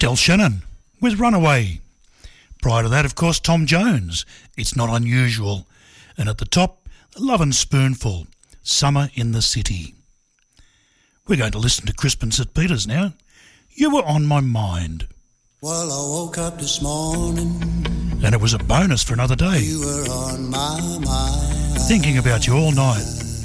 Del Shannon with Runaway. Prior to that, of course, Tom Jones, It's Not Unusual. And at the top, Love & Spoonful, Summer in the City. We're going to listen to Crispin St. Peters now. You Were On My Mind. Well, I woke up this morning And it was a bonus for another day. You were on my mind. Thinking about you all night.